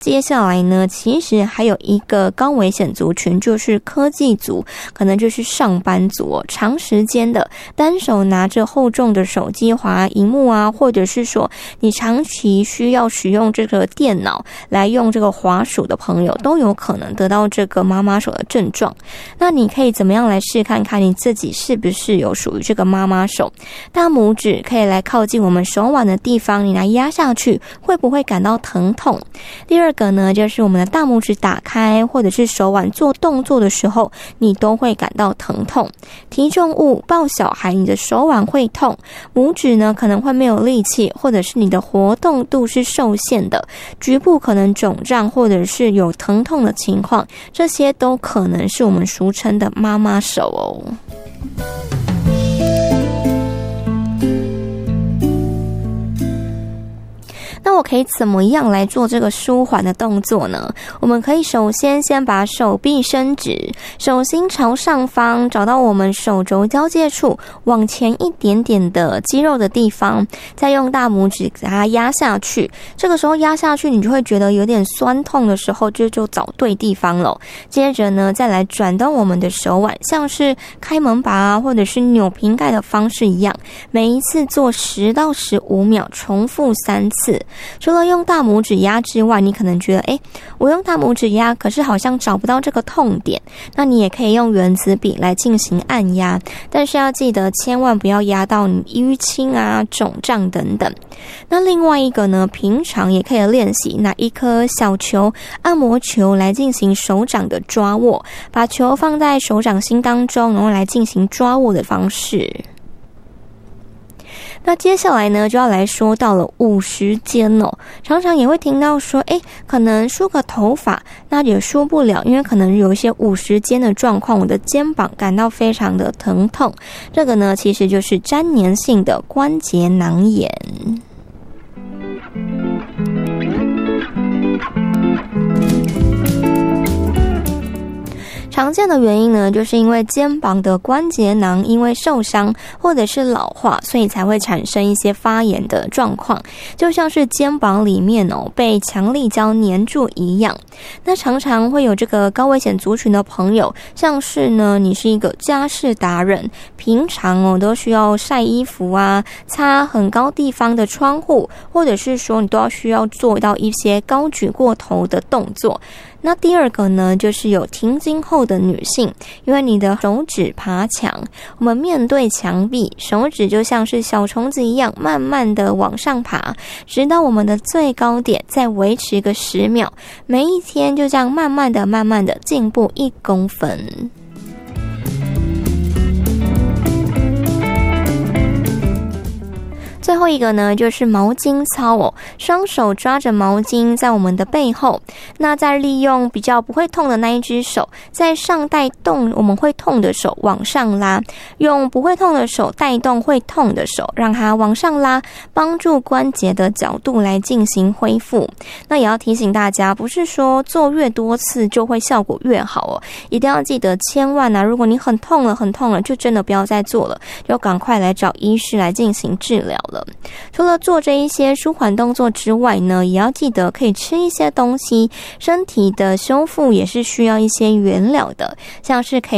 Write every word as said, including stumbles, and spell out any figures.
接下来呢，其实还有一个高危险族群，就是科技族，可能就是上班族哦，长时间的单手拿着厚重的手机滑荧幕啊，或者是说你长期需要使用这个电脑来用这个滑鼠的朋友，都有可能得到这个妈妈手的症状。那你可以怎么样来试看看你自己是不是有属于这个妈妈手？大拇指可以来靠近我们手腕的地方，你来压下去，会不会感到疼痛？第二个呢，就是我们的大拇指打开，或者是手腕做动作的时候，你都会感到疼痛。提重物、抱小孩，你的手腕会痛，拇指呢可能会没有力气，或者是你的活动度是受限的，局部可能肿胀，或者是有疼痛的情况，这些都可能是我们俗称的妈妈手哦。那我可以怎么样来做这个舒缓的动作呢？我们可以首先先把手臂伸直，手心朝上方，找到我们手肘交界处往前一点点的肌肉的地方，再用大拇指给它压下去。这个时候压下去，你就会觉得有点酸痛的时候，就就找对地方了。接着呢，再来转动我们的手腕，像是开门把啊，或者是扭瓶盖的方式一样，每一次做十到十五秒，重复三次。除了用大拇指压之外，你可能觉得诶，我用大拇指压可是好像找不到这个痛点，那你也可以用原子笔来进行按压，但是要记得千万不要压到你淤青啊、肿胀等等。那另外一个呢，平常也可以练习拿一颗小球、按摩球来进行手掌的抓握，把球放在手掌心当中，然后来进行抓握的方式。那接下来呢，就要来说到了五十肩哦，常常也会听到说，诶，可能梳个头发，那也梳不了，因为可能有一些五十肩的状况，我的肩膀感到非常的疼痛。这个呢，其实就是粘连性的关节囊炎。常见的原因呢，就是因为肩膀的关节囊因为受伤或者是老化，所以才会产生一些发炎的状况，就像是肩膀里面哦被强力胶粘住一样。那常常会有这个高危险族群的朋友，像是呢你是一个家事达人，平常哦都需要晒衣服啊、擦很高地方的窗户，或者是说你都要需要做到一些高举过头的动作。那第二个呢，就是有停经后的女性，因为你的手指爬墙，我们面对墙壁，手指就像是小虫子一样，慢慢的往上爬，直到我们的最高点，再维持个十秒，每一天就这样慢慢的、慢慢的进步一公分。最后一个呢，就是毛巾操哦，双手抓着毛巾在我们的背后，那再利用比较不会痛的那一只手，在上带动我们会痛的手往上拉，用不会痛的手带动会痛的手，让它往上拉，帮助关节的角度来进行恢复。那也要提醒大家，不是说做越多次就会效果越好哦，一定要记得千万啊，如果你很痛了很痛了，就真的不要再做了，就赶快来找医师来进行治疗了。除了做这一些舒缓动作之外呢，也要记得可以吃一些东西，身体的修复也是需要一些原料的，像是可以